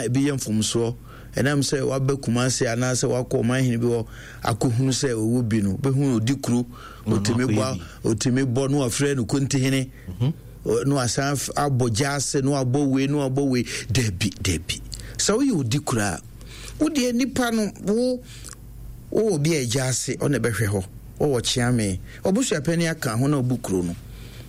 na ebi yɛ mfomso enam sɛ waba Kumasi ana sɛ wakɔ manhene bi wɔ akɔhunu sɛ owo bi no behu odi kuro otimi bɔ no afrɛ no kontihene no asan abɔjase no abɔwe debi so you odi kura wo de nipa no wo obi ajase on ebehwe ho wo chiame obusu apani aka ho na obukuro no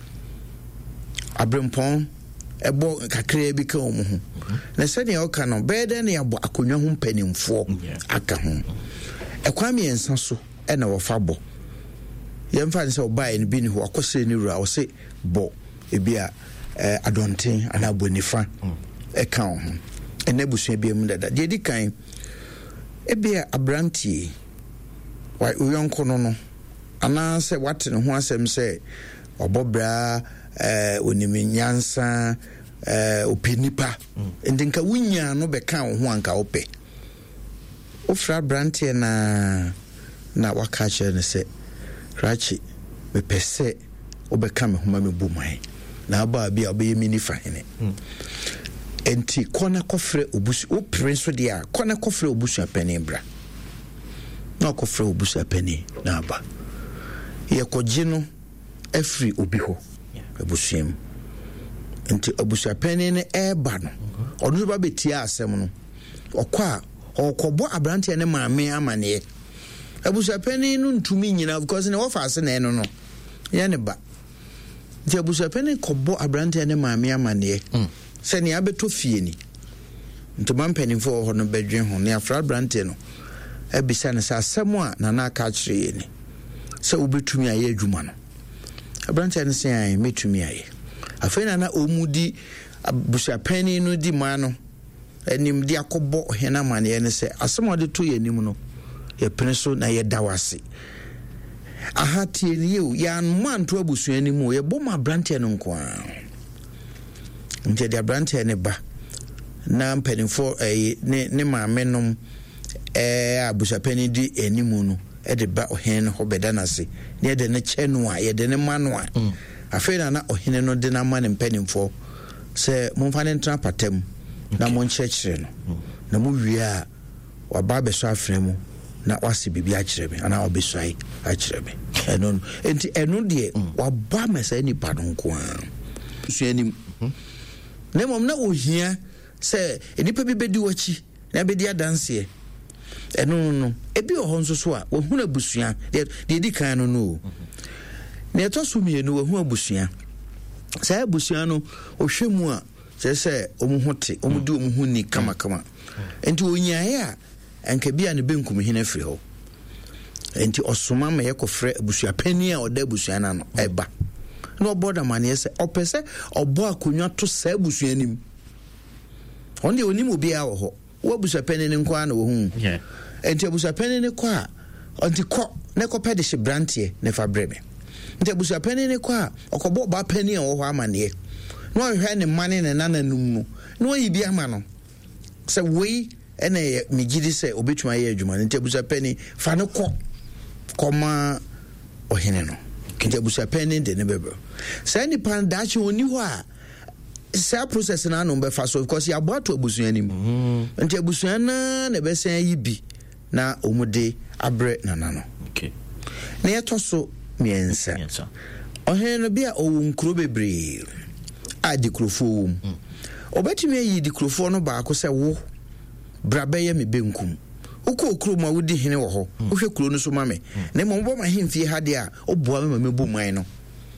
abrempon ebo kakra bi ka omu ho na se ne oka no bede ne abo akonwa ho mpanimfo aka ho ekwame ensa so e na wo fa bo yemfa ne se obae ne bi ne ho akose ne wura wo se bo ebia adonten ana bonifa e ka ho ene busu bi mu dada de di kan ebia abrantie wa uyonko no ana se wate ne ho asem se obobra onimi nyansa openipa ndinka wunya no beka ho anka ope ofra brantie na wakache ne se rachi bepese obeka me homa me bomai na aba bia obeyemi ni fahene enti kona kofre obusu o prince dia kona kofre obusu apeni bra na kofre obusu apeni na aba ye koje no afri obi ho abusuam enti abusu apeni ne eba no onu ba betia asem no okwa okobo abrante ne maame amane abusu apeni no ntumi nyina because ne wofa ase na eno no ya ne ba nti abusu apeni kobo abrante ne maame amane se ne abeto fie ni ntoma mpanimfo ho no bedwen ho ne afra abrante no ebisa ne sa asem a na aka kire ye ni se obetumi aye adwuma no abrante ne se ai metumi aye afena na omudi abusuapani no di ma no enim di akobo hena mane ne se asem ode to ye nim no ye prenso na ye dawase ahatie ne ye ya man to abusuani mu ye bom abrante no nko a nje de abrante ne ba na mpanimfo ne maame nom abusuapani di enimu no de ba ohene ho bedanase ne de ne chenu a ye de ne manu a afena na ohene no de na mane mpanimfo se momfa ne ntra patam na mo nchechire no na mo wia wa ba beso afremu na wase bibia akire me ana obesoi akire me eno enti eno de wa ba mesa ni padon ko a suanim na mom na ohia se enipa bi bedi wachi na bedi adanse no ebi o honso so a ohun abusua de di kan no na eto so mienu ohun abusua sai abusua no ohwemu a se omuhote omudi omuhuni kama enti onyae a anka bia ne benkum hene firi ho enti osoma me yekofre abusua pani a oda abusua na no eba na oboda mane se opese obo akonwa to sa abusua nim onde onim obi a wo ho wo abusua pani ne nko na wo hu enti abusua pani ne ko a onti ko ne ko pede hye brantie ne fa breme enti abusua pani ne ko a okobo ba pani a wo ho amane no hwe ne mane ne nananum no no yi bi ama no se we ene migidi se obetuma ye adwuma enti abusua pani fa ne ko koma ohene no enti abusua pani de ne bebe se ni pan dachi oni ho a sa process na no be fa so because ya bo ato abusua nim enti abusua na ne be sen yi bi na omude abre nanano okay na yeto so miensa ohene no bia owo nkuro bebre a dikrofo obetumi yi dikrofo no ba ko se wo brabe ye me benkum uko okuro ma wodi hene wo ho wo hwe kuro no so ma me na mo bo ma hemfie ha de a oboa me ma mebu man no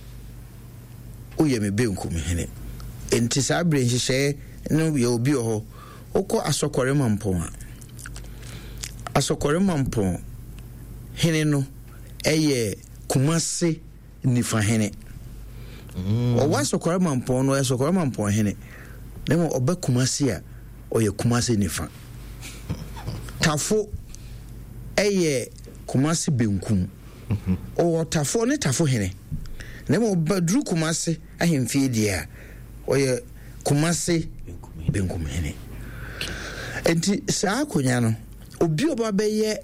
o ye me benkum hene enti sa bre nhihye no ye obi ho uko asokore mampon hene no eye Kumasi nifa hene o wa asokore mampon no asokore mampon hene na mo oba Kumasi a o ye Kumasi nifa tafo eye Kumasi benkum o tafo ne tafo hene na mo badru Kumasi ahemfie dia o ye Kumasi benkum hene enti saa akonya no obi oba beye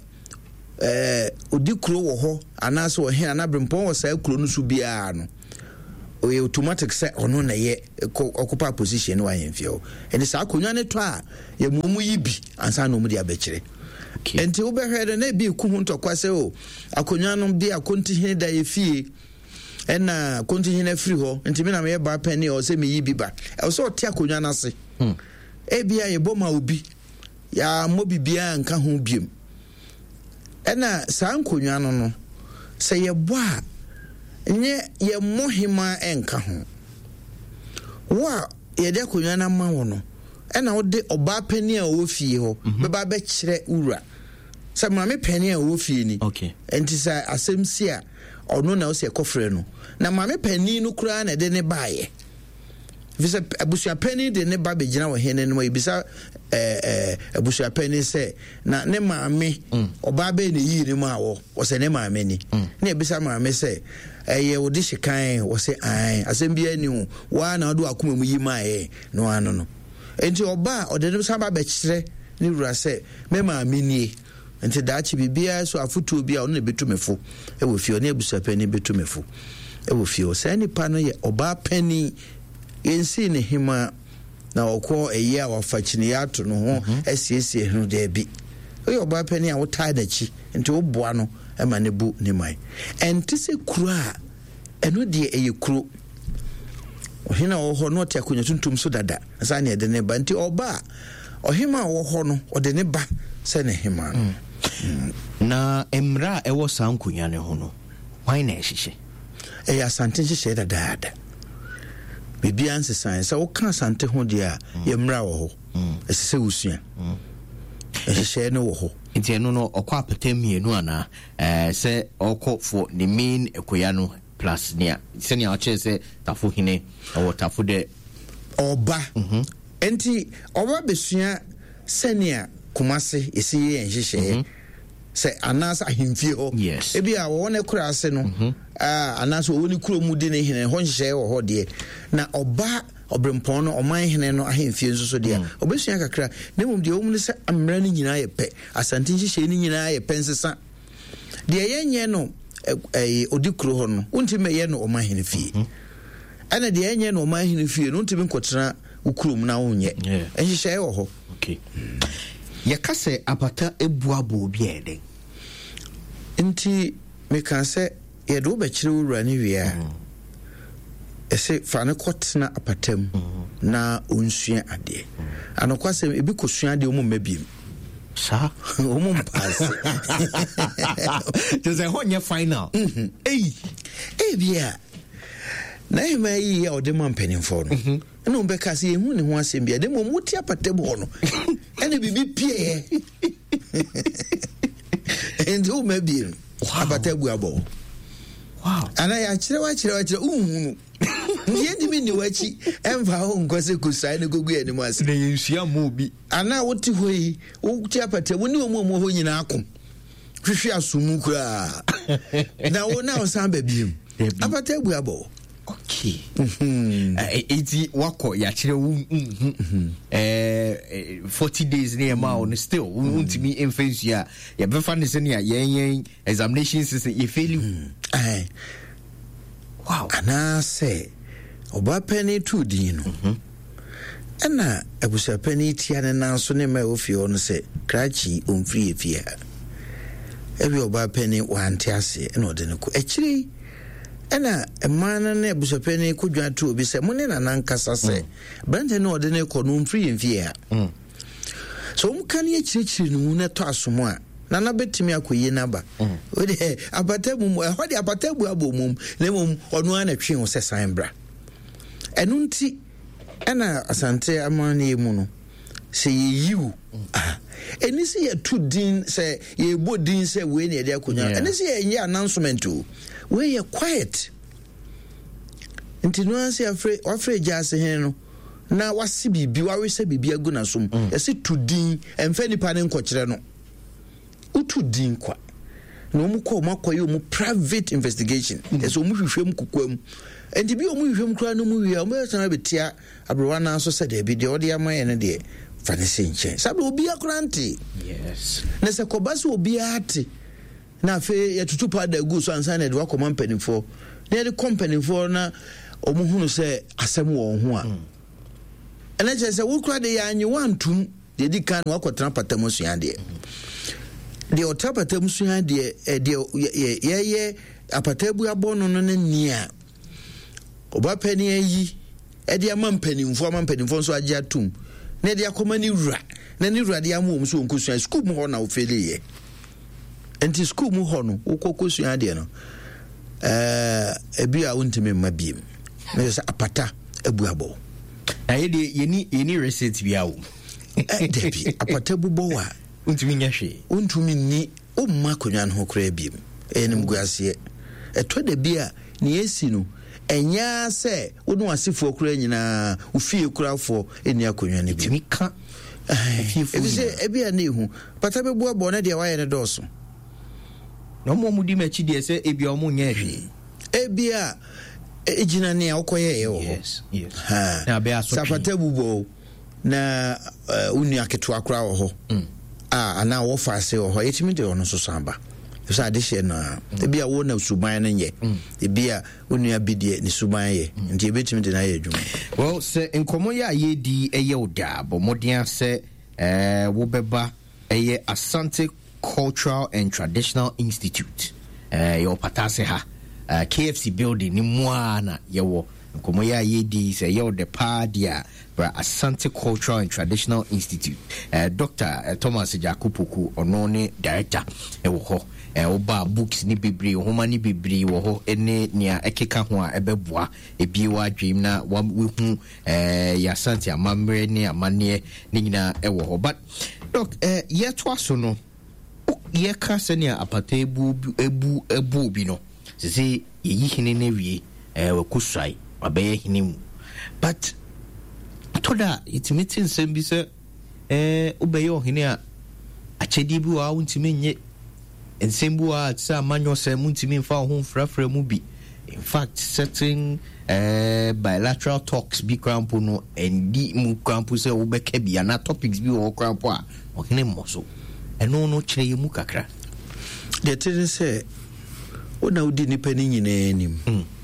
odi kuro wo ho anaso wo he anabrempon wo saa kuro no so bia no we automatic say ono na ye occupy position no ayemfio ene sa akonwa ne to a ye mumu yibi ansa no mu dia bekire enti wo behwede na bi ku hunto kwase o akonwa no bi akonti hene da ye fie ena konti hene free ho enti me na me ba penny o se me yibi ba e so te akonwa na se bia ye boma obi ya mobibia nka ho biem ena sa akonwa no se ye bo a nye ye mohima enka ho wa ye de konwa na ma wo no ena wo de oba pani a wo fie ho be ba be kire ura sa ma me pani a wo fie ni enti sa asem si a ono na wo se kofre no na ma me pani no kura na de ne baaye visa abusua pani de ne ba be gina wo hene no ibisa abusua pani se na ne ma me oba be ne yiri mu a wo se ne ma me ni na ibisa ma me se ye wo de hyekan wo se an asem bia ni wa na do akoma mu yima no ano no enti oba ode ne saba be kire ni wura se me ma me nie enti daachi bibia so afutu bia ono ne betumefo e wo fie ono ebusa pani betumefo e wo fie o se nipa no ye oba pani yensi ne hima na okwo eye a wafachine ya to no ho asiesie hunu da bi oye oba pani a wo tie da chi enti wo boa no e ma ne bu ne mai enti se kura eno de eye kuro ohina wo ho no te akonya tuntum so dada asa ne de ne ba enti oba ohima wo ho no ode ne ba se ne hima na emra e wo sankunya ne ho no why na ehihye ya sante hihye dada bibia nsesan sa wo kan sante ho dia ye mra wo ho esese usua ehihye ne wo ho nti eno no okwa apatamienu ana se okọ for the main ekoya no plus nia senia oche se tafu hine o tafu de oba enti oba besua senia kumase esi ye nhihye se anasa ahimfie ho ebi a wo ne kura ase no anasa wo ni kuro mu de ne hene ho nhihye wo ho de na oba obrempon no oman hene no ahimfie nso de obesua kakra na mum de wo mu se amra ni nyina ye pe asante nhihye ni nyina ye pe nsesa de yenye no odikuro ho no untime ye no oman hene fie ana de yenye no oman hene fie no untime nkotena ukuro mu na wonye nhihye wo ho yakase apata ebuabo bi eden nti meka se ye do be kire wura ni wia ese fa ne kotena apatam na onsua ade anokwase ebi kosua ade omo mabiem sa omo mpase just honye final bia na hema yi ya ode man penimfo no ena ombeka se yehu ne ho asem bia de mo muti apatam ho no ene bibi pie and who maybe abatabu abo wow ana ya kire wa uhunu ndi mi ni wachi emfa ho nkose kusai ne gogu ani mu ase na yensua mo bi ana woti hoyi wuti apatabu ni omo ho nyina akom hwehwe asumu kura na wona osamba biem abatabu abo okay iti wako ya kire 40 days near ma on still untimi influence ya be fan se ne yen examination system you fail wow ana say oba penny to din no ana abusa penny tia ne nanso ne ma ofi ono se krachi onfiri efia ebi oba penny wante ase na ode ne ko akiri ena emana na busapeni kudwa to obi se mone na nankasa se brande no ode ne ko no mfiri mfie a so umkan ye chirichiri no na to asomo a na na betimi akoyi na ba ode apatabu mu hode apatabu abomum na mum onu ana twen wo se san bra enu nti ena asante amane mu no se yiwu eni se ye to din se ye bodin se we ne de akonya eni se ye announcement o we are quiet nti no anse afre jase hen no na wase bibi wawese bibi agu na som yesi tudin emfa nipa ne nkokire no utudin kwa no mu ko makoye mu private investigation yesi mu hwehwem kukwam enti bi mu hwehwem kra no mu wi mu yesa na betia abrowa na so se de bi de ode amaye ne de fa ne senche sabe obi akranti yes na se kobase obi ate na fe ya tutupa da gu so ansa na de wa command penny for na de company for na omuhunu se asem wo ho a ena che se wo kura de ya anyi wantum de di kan wakotena patam sua de de otapatam sua de ye apatabu abono no na nia oba pani ayi e de amampanimfo nso agye atum na de akoma ni wura na ni wura de amom so nkosua school mu ho na ofeli ye enti school mu ho no wokokosua de no ebi a wontime mabiem na se apata abuabo ayede yeni receipt bia wo debi apata bubo wa untumi nya hwe untumi ni umma konwan ho kra biem enim guase eto de bia ni esi no enya se wonu asefo kra nyina ufie krafo eni akonwan ne bi mika efise ebia na ehu pata bebu abo na de waye ne doso no mo mudi machi de se ebia o mo nya hwe ebia ejina ne akoye ye wo yes ha na be aso sapata bubo na unu aketo akra wo ho ana wo faase wo ho yetimi de ono so samba so ade hye na ebia wo na suban na nye ebia unu abidie ni suban ye nti ebetimi de na ye adwuma well se enkomo ya ye di eye oda bo modern se wo beba eye Asante Cultural and Traditional Institute yo patase ha KFC building ni mwana yewo nkomo ya ye di se yo de padia bra Asante Cultural and Traditional Institute Dr. Thomas Jakupuku ono ne director ewo ho oba books ni bibiri homa ni bibiri wo ho ene nia ekeka ho a ebeboa ebi wa dream na we hu ya Asante amamre ni amane ni nyina ewo ho but doc ye to aso no ye ka senia apata ebu bi no se ye hine na wie we kusai abaye hine mu but toda itimiti nsem bi se obeye ohine a achedi bi wa untimi nye ensembu a tsa manyo se muntimi mfa ho frafra mu bi in fact certain bilateral talks bi krampo no endi mu krampo se wo beka bi ana topics bi wo krampo a ohine moso eno no kire mu kakra de tire se ona udi ni pani nyina anim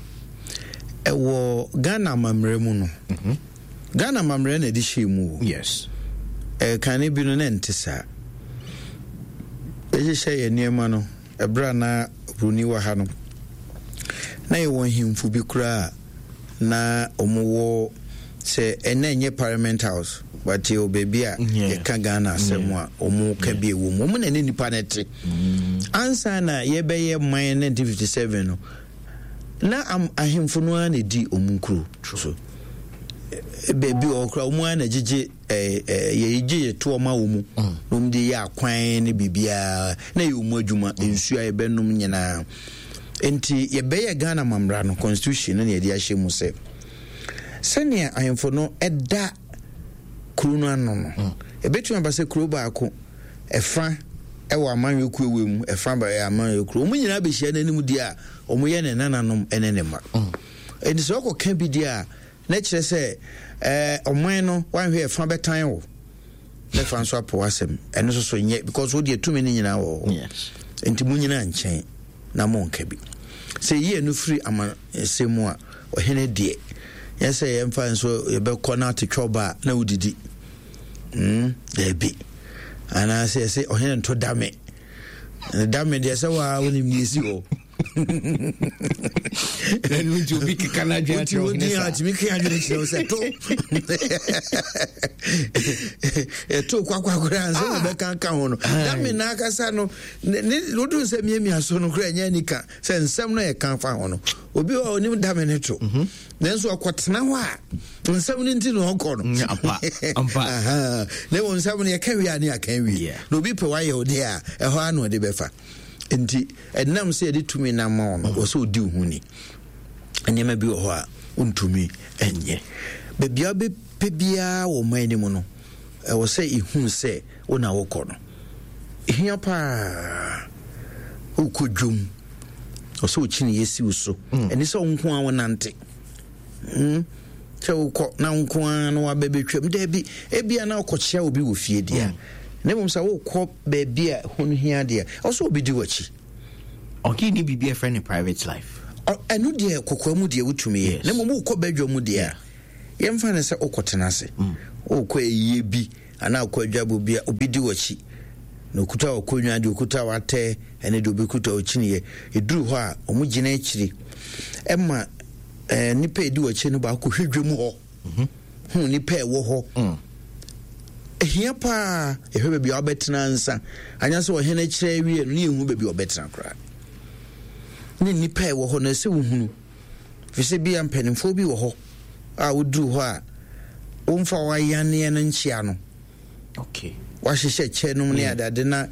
ewo Ghana mamre mu no Ghana mamre na di shemu yes kan bi no na ntisa eje ye niema no ebra na runi wa ha no na ye won himfu bi kura na omowo se enenye Parliament House but yo baby a ye ka Ghana asemu a omo ka bi ewo mo na ne nipa na te ansa na ye be ye man 1957 no na ahimfu no na di omunkuru so baby okra omo na gigi ye gigi to ma omu nom de ya kwan ne bibia na ye omu adwuma ensu a ye benum nyina enti ye be ye Ghana mamra no constitution na ye di ahye mu se senia ahimfu no eda kuru no ano no ebetu ambase kuru ba ko efa ewa amanwe ku ewem efa ba ya amanwe kuru omu nyina be hia nanim di a omu ye ne nananom enene ma enti so ko kan bi di a na kire se oman no wanhwe efa betan wo le fa nso apo asem eno so nye because wo de tumi ni nyina wo yes enti mu nyina nchen na mo nka bi se ye no free ama semu a ohene die yes ye mfa nso ye be kona to choba na udidi there be ana se ohene nto dame de se wa woni miesi o enu jo bi kana ja to ni a ti mi kan ju ni se to kwa nso be kan ho no dame na akasa no ne rodu se mi aso no kra nya nika se nsem no ye kan fa ho no obi o ni dame ne to nenso akotena ho a nsem ni nti no hokọ no ampa ne won nsem ne ka wi ani akan wi no obi pe wa ye ode a ho anu de befa enti enam se de tumi na ma ono o so di hu ni anyema bi ho a untumi enye bebia be pebia wo mani mu no e wo se ihun se ona wo kọ no ihia pa ukodwum o so chini yesi uso eni so nko a wonante se ukọ na nko a no abebetwam da bi ebia na okọchia obi wo fie dia na mum sa wo kọ baby a honu hia dia also obi di wachi okay ni bibia friend in private life enu de kokwa mu de wutumi na mo ko badwo mu de a yemfa ne se okotena se okwa eyi bi ana akwa dwabo bi obi di wachi no kuta okonwa de okuta wate ene de obi kuta ochiniye eduru ho a omugina akiri emma nipa edi wachi no ba ko hwedwem ho nipa ewo ho ehia pa ehwe bia obetena nsa anya se wo hene kire wie no ne ehu bia obetena kra ne nipa ewo ho na se wo hunu fise bia mpanimfo bi wo ho a woduru ho a omfa wayane ne nchia no okay wahyehyɛ kyɛ no ne adade na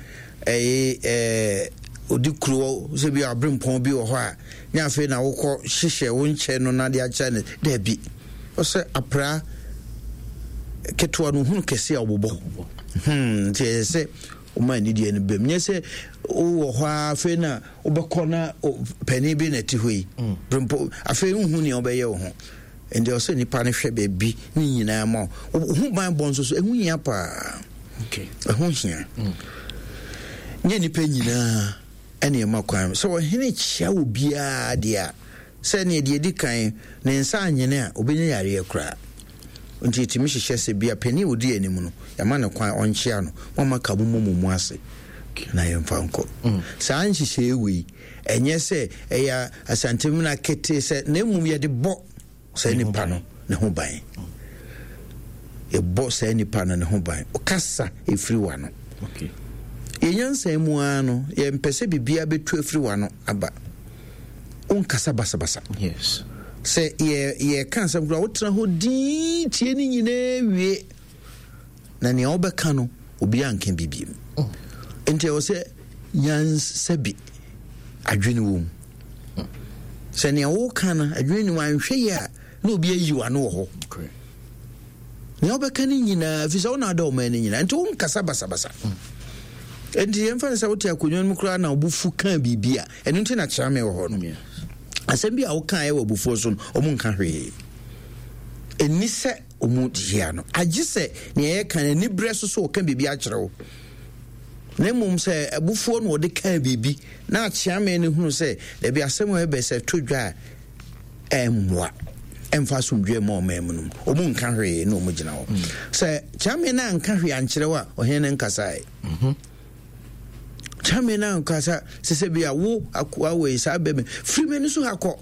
odi kuro se bia abrempon bi wo ho a nya afi na wokɔ hyehyɛ wo nkyɛ no na de akyɛ ne da bi o se apra ketwa no hunu kese a obobɔ nti se o ma ni die ne bem nye se wo ho afi na obɛkɔ na pani bi na ti hoi brempo afi hu ne obɛyɛ wo ho ndi o se nipa ne hwɛ ba bi ni nyina ma hu ban bon so ehu nya pa okay ehu hia nye nipa nyina ene ma kwan so wo hene chia obi a dia se ne de di kan ne nsa anyene a obenya yare akura nti timi hyehyɛ se bia pani odi anim no yama ne kwan onchia no mama ka mumu ase na yemfa nko sa anhyehyɛ ewi enye se eya asantem na kete se na emum ye de bɔ sa nipa no ne ho ban e bɔ sa nipa no ne ho ban o kasa efiri wa no okay yenyansa mu ano ye mpese bibia betu efiri wa no aba on kasa basa yes se ye kansa gura wotra ho din tie ni nyina wie na ne obeka no obi anka bibiem ente o se nyansa bi adwene wo se ne wo kana adwene wanhwe ya na obi ayi wa no ho okay ne obeka ni nyina fi so na da o ma ni nyina ente wo nkasa basa ente yemfa se wotia konyon mu kura na obufu kan bibia eno nti na kyame wo ho no asɛm bi a wo kan e wabufuo so no omu nka hwee eni sɛ omu dia no agye sɛ ne ye kan ni bre so wo kan bibi a kyerɛw na mum sɛ abufuo no de kan bibi na akyeame ne hunu sɛ da bi asɛm a ebe sɛ todwa emwa emfa somdwe ma o mamunum omu nka hwee na omu gina wo sɛ kyame na nka hwee ankyerɛw a ohene nkasae chamena nkasa sese bia wo akwa we sa be me frime ni so hakọ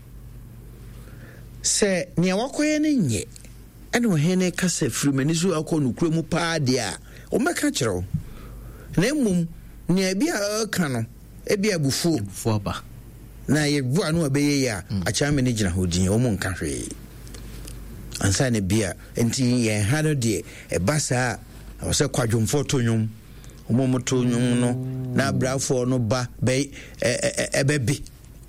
se ne wakoye ne nye ene o hene kasa frime ni so akọ no kura mu pa de a o meka kyerɛw na mum ne bia ka no e bia bufu ba na ye bu anu abeye ya a chame ne gina hodin o mu nka hwe ansa ne bia enti ye ha no de e basa o se kwadwomfo to nwom omomoto nwom no na brafo no ba be ebebi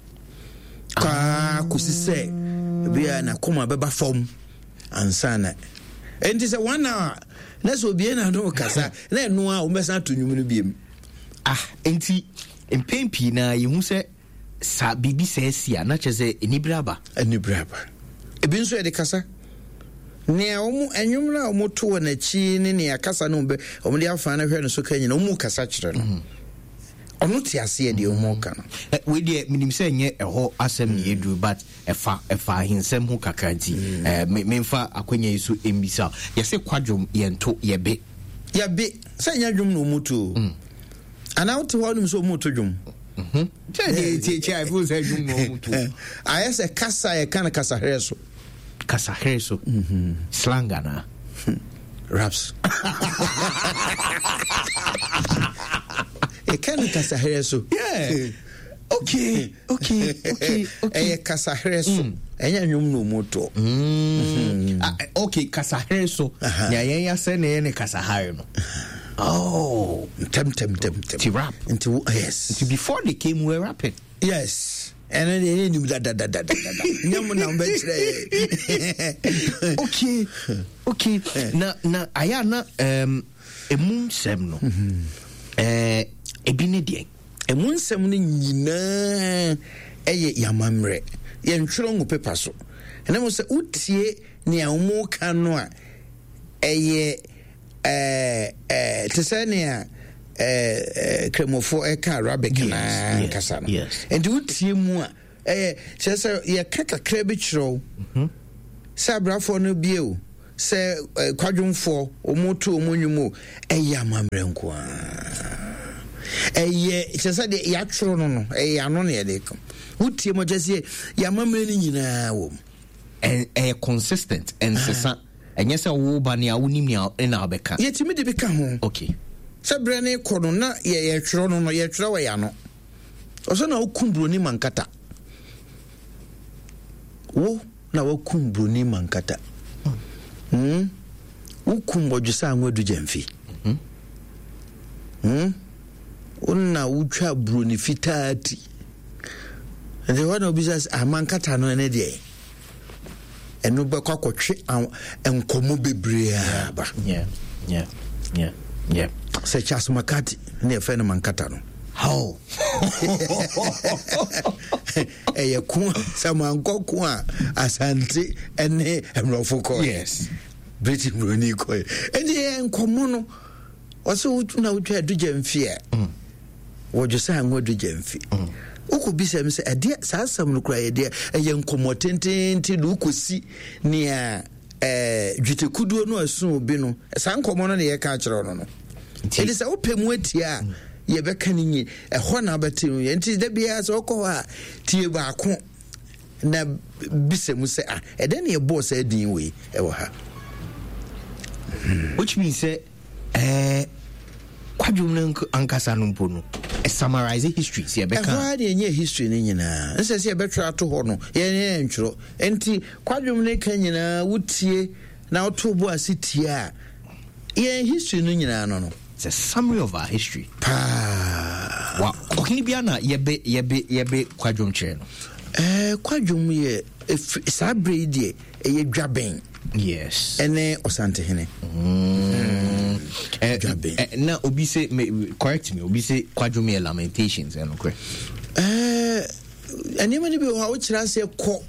ka kusise bia na koma beba fom ansana enti se 1 hour na so bia na no kasa na eno a umesa to nwum no biem enti empempi na yehu se sa bibi se sia na cheze enibraba ebi nso e de kasa ne omu enwum na omu to na chi ne akasa no be omu de afa na hwe no so kanyina omu kasa kyerɛ no onu ti ase de omu ka no we de minim se nye ɛhɔ asɛm ne edu but ɛfa hinsɛm ho kakranti memfa akwanya yiso embisa yɛse kwadwom yɛnto yɛbe sɛ nya dwom no omu to ana wote hɔ no so omu to dwom tie I feel say dwom no omu to ayɛ kasa yɛ kana kasa hwɛ so slang na raps e kan kasa so yeah okay kasa so enya nwom no moto okay kasa so ya yen ya se ne kasa no tem to rap into yes to before they came we were rapping yes and then they knew that nyam na mbechre okay na aya na emunsem no ebi ne de emunsem no nyina eye yamamre ye ntworo ngo paper so ene mo se utie ne amu ka no a eye tesania kremofo eka arabic na kasa no and utie mu a kyerɛ sɛ yɛka kakra bi kyerɛw sɛ abrafoɔ no bio sɛ kwadwomfoɔ ɔmoto ɔmo nnwom o ɛyɛ amammerɛ nko a ɛyɛ kyerɛ sɛ deɛ yɛatwerɛ no no ɛyɛ ano ne yɛde ka wotie mɔ kyerɛ sɛ yɛ amammerɛ no nyinaa wɔ mu ɛyɛ consistent ɛnsesa ɛnyɛ sɛ woba ne a wonim ne na wobɛka yɛtumi de bi ka ho okay sɛ berɛ ne kɔ no na yɛtwerɛ no no yɛtwerɛ wɔ yɛ ano ɔsɛ na wokum buroni mankata wo na wakum buroni mankata wokum bɔdwesa anwadu gyamfi wonna wotwa buroni fitaa ti ɛnti hɔ na obisa sɛ amankata no ɛne deɛ ɛno bɛkɔ akɔtwe nkɔmmɔ bebree aba sɛ Charles Makati ne yɛfɛ no mankata no how ɛyɛ ko sɛ mankɔ ko a asante ɛne mmorɔfo kɔ yes British buroni kɔ ɛnti yɛ nkɔmmɔ no ɔsɛ wotuna wotwa adugya mfi a wɔdwo sɛ anwa adugya mfi wokɔ bisa mi sɛ ɛdeɛ saa asɛm no koraa yɛdeɛ ɛyɛ nkɔmmɔ tententen de wokɔsi nea dwetekuduo no asu obi no saa nkɔmmɔ no ne yɛka kyerɛ no no ɛde sɛ wopɛ mu atia a yɛbɛka no nyi ɛhɔ na wobɛte mu yɛ nti da biara sɛ wokɔ hɔ a tie baako na bisa mu sɛ ɛdɛ ne yɛbɔɔ saa din wei ɛwɔ ha which means sɛ kwadwom no ankasa no mpo no summarize history sɛ yɛbɛka ɛhɔ a ne ɛnyɛ history no nyinaa nsɛ sɛ yɛbɛtwerɛ ato hɔ no yɛne ntwerɛ enti kwadwom no ka nyinaa wotie na woto bo ase tie a yɛn history no nyinaa no it's a summary of our history paa wow ɔkene bia na yɛbɛ kwadwom kyerɛ no kwadwom yɛ saa berɛ yi deɛ ɛyɛ dwabɛn yes ɛne ɔsantehene na obi say correct me obi say kwadwom yɛ lamentations ɛno korɛ ɛnneɛma no bi wɔ hɔ a wokyerɛ sɛ kɔ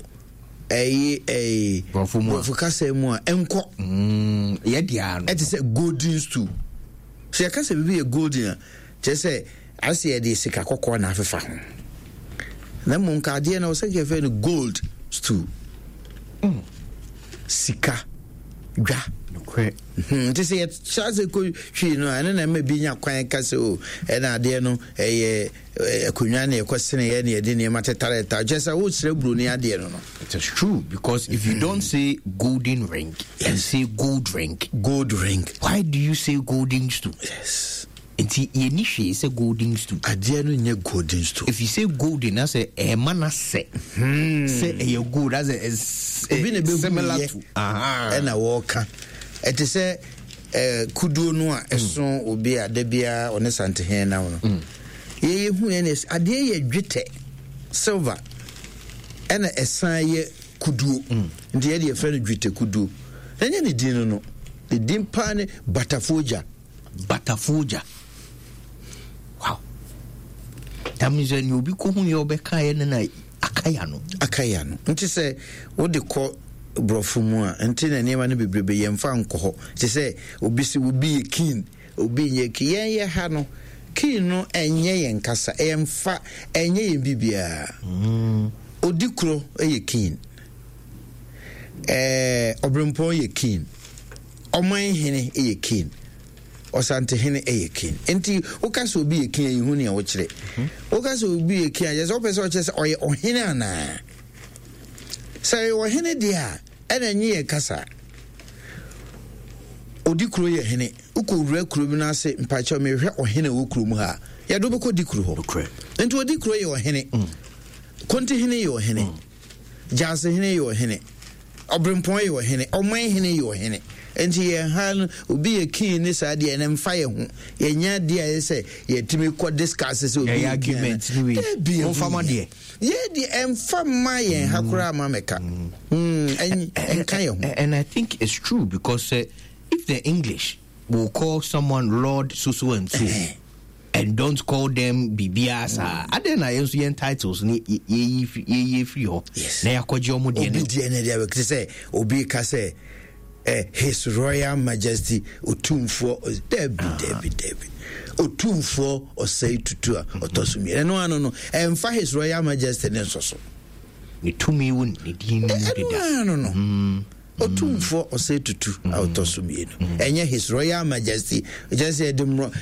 borɔfo kasa mu a ɛnkɔ yɛdea no ɛte sɛ golden stool sɛ yɛka sɛ biribi yɛ golden a kyerɛ sɛ ase yɛde sika kɔkɔɔ na afefa ho na mmom ka adeɛ no wɔ sɛ kɛfɛ no gold stool sika dwa nti sɛ yɛkyɛ sɛ kɔhwii no a ɛne na ma bi nya kwan ka sɛ o ɛna adeɛ no ɛyɛ akonnwa ne yɛkɔsene yɛ ne yɛde nneɛma tetareta kyɛ sɛ wokyerɛ buroni adeɛ no no it is true because if you don't say golden ring and say gold ring why do you say golden stool yes nti yɛni hwee sɛ golden stool adeɛ no nyɛ golden stool if you say golden na sɛ ɛma na sɛ ɛyɛ gold as obi na similar to ɛna wɔka ɛte sɛ kuduo no a ɛso obi a da biara ɔne santehene na no yɛhu yɛ ne adeɛ yɛ dwetɛ silver ɛna ɛsan yɛ kuduo nti yɛde yɛfrɛ no dwetɛ kuduo ɛnyɛ ne din no no ne din paa ne batafoja wow that means when you be ko hu yɛ ɔbɛka yɛ no na akaya no nti sɛ wode kɔ borɔfo mu a nti na nneɛma no bebrebe yɛmfa nkɔ hɔ nti sɛ obi sɛ obi yɛ king obi nyɛ king yɛn ha no king no ɛnyɛ yɛn kasa ɛmfa ɛnyɛ yɛn bibiara odi kuro ɛyɛ king ɔbrɛmpɔn yɛ king ɔman hene ɛyɛ king ɔsantehene ɛyɛ king nti woka sɛ obi yɛ king ɛyɛ hu nea wokyerɛ woka sɛ obi yɛ king ayɛ sɛ wopɛ sɛ ɔkyerɛ sɛ ɔyɛ ɔhene anaa sɛ ɔyɛ ɔhene deɛ a ɛna nye yɛ kasa odi kuro yɛ hene wokɔwura kuro bi no ase mpakyɛw mehwɛ ɔhene a wɔ kuro mu ha yɛde wobɛkɔ di kuro hɔ nti odi kuro yɛ ɔhene konti hene yɛ ɔhene gyase hene yɛ ɔhene ɔbrempɔn yɛ ɔhene ɔman hene yɛ ɔhene nti yɛn ha no obi yɛ king ne saa deɛ ne mfa yɛ ho yɛnya deɛ ayɛ sɛ yɛtumi kɔ discuss sɛ obi yɛ argument ni we ɔmfama deɛ yɛde ɛmfa ma yɛn ha koraa ma mɛka ɛnka yɛ ho and I think it's true because if the English will call someone Lord so and so and don't call them bibias other na yenso yen titles ni ye free ho na yakɔgye ɔmo deɛ obi deɛ ne deɛ say obi ka say His Royal Majesty Otumfuo Debbie Otumfuo Osei Tutu Otosumi no ɛmfa His Royal Majesty ne nso so ne tumi wo ne din deda no otumfo ose tutu autosumie no enye his royal majesty just say dem